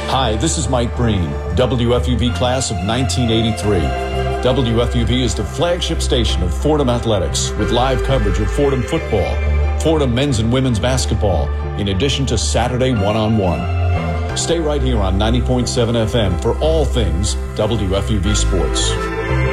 Hi, this is Mike Breen, WFUV class of 1983. WFUV is the flagship station of Fordham Athletics with live coverage of Fordham football, Fordham men's and women's basketball, in addition to Saturday one-on-one. Stay right here on 90.7 FM for all things WFUV Sports.